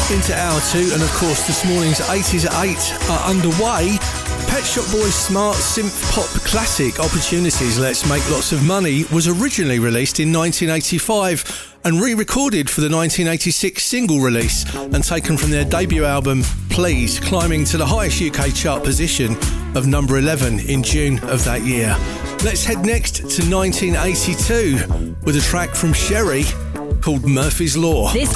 into hour 2, and of course this morning's 80s at 8 are underway. Pet Shop Boys' smart synth pop classic Opportunities Let's Make Lots of Money was originally released in 1985 and re-recorded for the 1986 single release and taken from their debut album Please, climbing to the highest UK chart position of number 11 in June of that year. Let's head next to 1982 with a track from Sherry called Murphy's Law. This